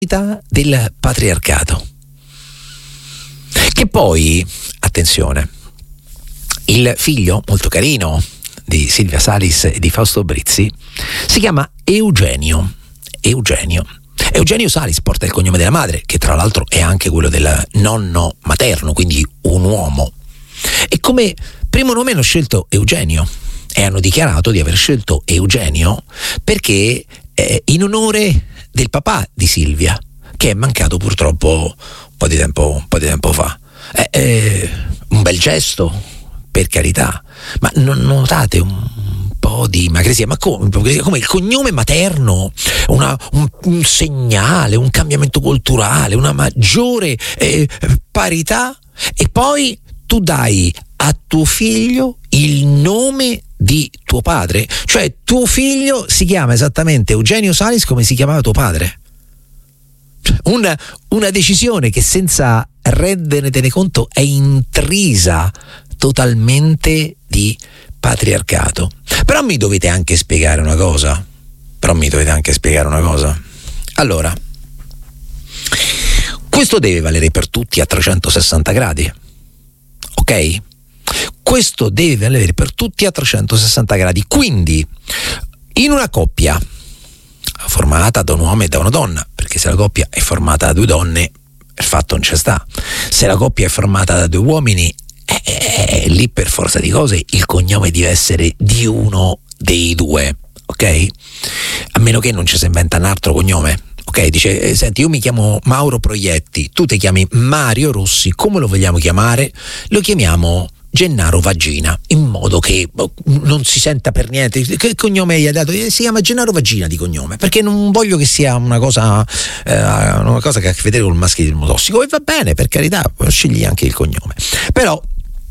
del patriarcato. Che poi, attenzione, il figlio molto carino di Silvia Salis e di Fausto Brizzi si chiama Eugenio Salis, porta il cognome della madre, che tra l'altro è anche quello del nonno materno, quindi un uomo. E come primo nome hanno scelto Eugenio e hanno dichiarato di aver scelto Eugenio perché in onore del papà di Silvia, che è mancato purtroppo un po' di tempo fa. Un bel gesto, per carità, ma non notate un po' di ipocrisia? Ma come il cognome materno, un segnale, un cambiamento culturale, una maggiore parità, e poi tu dai a tuo figlio il nome di tuo padre, cioè tuo figlio si chiama esattamente Eugenio Salis come si chiamava tuo padre. Una decisione che, senza rendertene conto, è intrisa totalmente di patriarcato. Però mi dovete anche spiegare una cosa. Allora, questo deve valere per tutti a 360 gradi, ok? Questo deve valere per tutti a 360 gradi. Quindi, in una coppia formata da un uomo e da una donna, perché se la coppia è formata da due donne, il fatto non c'è sta. Se la coppia è formata da due uomini, lì per forza di cose il cognome deve essere di uno dei due, ok? A meno che non ci si inventa un altro cognome, ok? Dice, senti, io mi chiamo Mauro Proietti, tu ti chiami Mario Rossi, come lo vogliamo chiamare? Lo chiamiamo Gennaro Vagina, in modo che non si senta per niente. Che cognome gli ha dato? Si chiama Gennaro Vagina di cognome, perché non voglio che sia una cosa che ha a che vedere con il maschilismo tossico. E va bene, per carità, scegli anche il cognome. Però,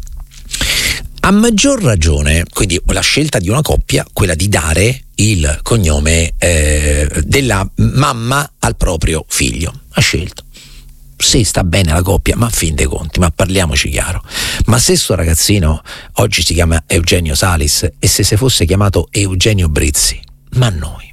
a maggior ragione, quindi la scelta di una coppia, quella di dare il cognome della mamma al proprio figlio, ha scelto. Se sta bene la coppia, ma a fin dei conti, ma parliamoci chiaro, ma se sto ragazzino oggi si chiama Eugenio Salis e se si fosse chiamato Eugenio Brizzi, ma noi,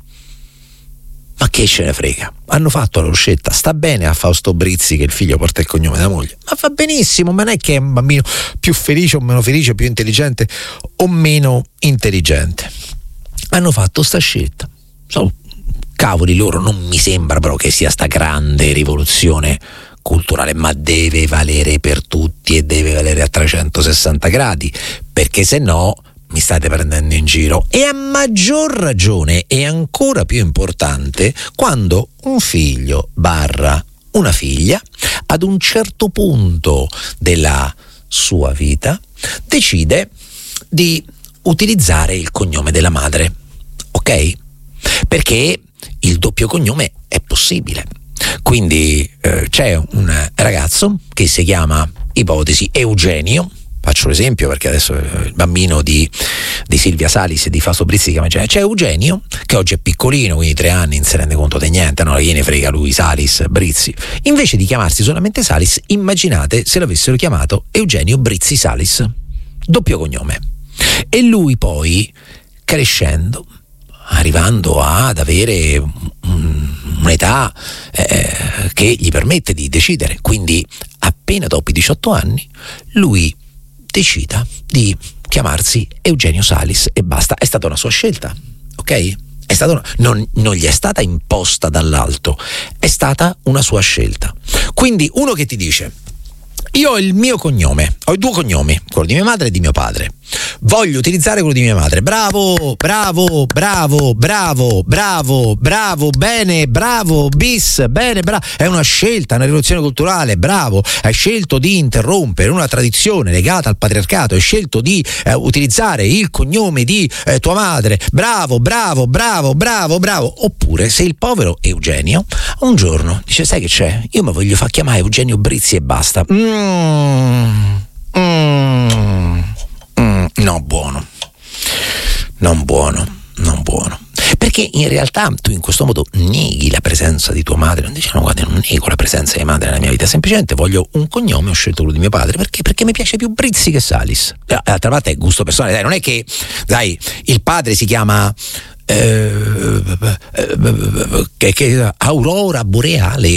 ma che ce ne frega? Hanno fatto la loro scelta, sta bene a Fausto Brizzi che il figlio porta il cognome della moglie, ma va benissimo, ma non è che è un bambino più felice o meno felice, più intelligente o meno intelligente. Hanno fatto sta scelta. Cavoli loro, non mi sembra però che sia sta grande rivoluzione culturale, ma deve valere per tutti e deve valere a 360 gradi, perché se no mi state prendendo in giro. E a maggior ragione è ancora più importante quando un figlio barra una figlia ad un certo punto della sua vita decide di utilizzare il cognome della madre, ok? Perché il doppio cognome è possibile. Quindi c'è un ragazzo che si chiama, ipotesi, Eugenio, faccio l'esempio perché adesso il bambino di Silvia Salis e di Fausto Brizzi si chiama Eugenio. C'è Eugenio che oggi è piccolino, quindi 3 anni, non si rende conto di niente, no, gliene frega lui, Salis, Brizzi. Invece di chiamarsi solamente Salis, immaginate se l'avessero chiamato Eugenio Brizzi Salis, doppio cognome. E lui poi, crescendo, arrivando ad avere un'età che gli permette di decidere, quindi appena dopo i 18 anni lui decida di chiamarsi Eugenio Salis e basta. È stata una sua scelta, ok? È stata non gli è stata imposta dall'alto, è stata una sua scelta. Quindi uno che ti dice: io ho il mio cognome, ho i 2 cognomi, quello di mia madre e di mio padre, voglio utilizzare quello di mia madre. Bravo, bene, bravo, bis, bene, bravo. È una scelta, una rivoluzione culturale, bravo. Hai scelto di interrompere una tradizione legata al patriarcato, hai scelto di utilizzare il cognome di tua madre. Bravo. Oppure se il povero Eugenio un giorno dice: sai che c'è? Io mi voglio far chiamare Eugenio Brizzi e basta. No, non buono. Perché in realtà tu in questo modo neghi la presenza di tua madre. Non dici: no, guarda, non nego la presenza di madre nella mia vita, semplicemente voglio un cognome, ho scelto quello di mio padre perché mi piace più Brizzi che Salis. D'altra parte è gusto personale, dai, non è che, dai, il padre si chiama che aurora boreale